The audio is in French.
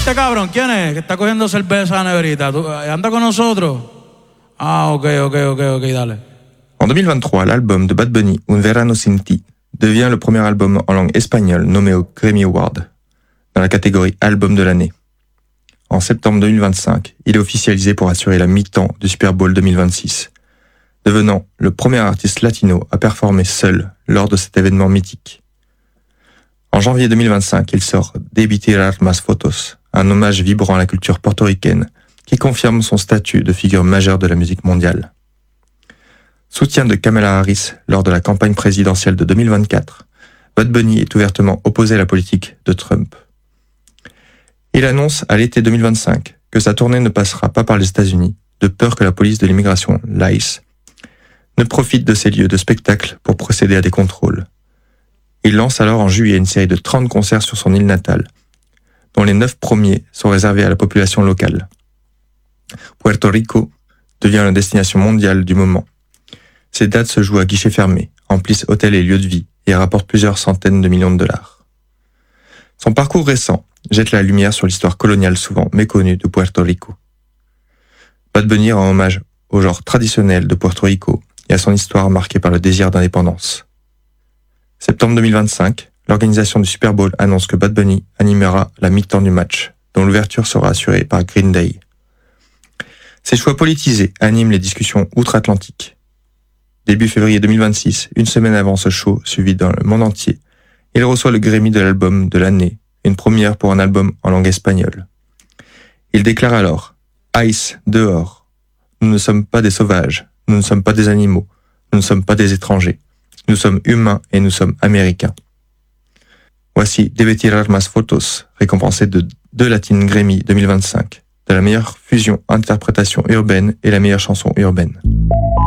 Este cabrón, ¿quién es? Que está cogiendo cerveza a la neverita. ¿Anda con nosotros? Ah, ok, dale. En 2023, l'album de Bad Bunny, Un Verano Sin Ti, devient le premier album en langue espagnole nommé au Grammy Award, dans la catégorie Album de l'année. En septembre 2025, il est officialisé pour assurer la mi-temps du Super Bowl 2026, devenant le premier artiste latino à performer seul lors de cet événement mythique. En janvier 2025, il sort Debí tirar más fotos, un hommage vibrant à la culture portoricaine qui confirme son statut de figure majeure de la musique mondiale. Soutien de Kamala Harris lors de la campagne présidentielle de 2024, Bad Bunny est ouvertement opposé à la politique de Trump. Il annonce à l'été 2025 que sa tournée ne passera pas par les États-Unis, de peur que la police de l'immigration, l'ICE, ne profite de ces lieux de spectacle pour procéder à des contrôles. Il lance alors en juillet une série de 30 concerts sur son île natale, dont les 9 premiers sont réservés à la population locale. Puerto Rico devient la destination mondiale du moment. Ces dates se jouent à guichet fermé, emplissent hôtels et lieux de vie et rapportent plusieurs centaines de millions de dollars. Son parcours récent jette la lumière sur l'histoire coloniale souvent méconnue de Puerto Rico. Bad Bunny rend hommage au genre traditionnel de Puerto Rico et à son histoire marquée par le désir d'indépendance. Septembre 2025, l'organisation du Super Bowl annonce que Bad Bunny animera la mi-temps du match, dont l'ouverture sera assurée par Green Day. Ces choix politisés animent les discussions outre-Atlantique. Début février 2026, une semaine avant ce show, suivi dans le monde entier, il reçoit le Grammy de l'album de l'année, une première pour un album en langue espagnole. Il déclare alors « Ice, dehors. Nous ne sommes pas des sauvages, nous ne sommes pas des animaux, nous ne sommes pas des étrangers. Nous sommes humains et nous sommes américains. » Voici Debí tirar más fotos, récompensé de 2 Latin Grammy 2025, de la meilleure fusion interprétation urbaine et la meilleure chanson urbaine.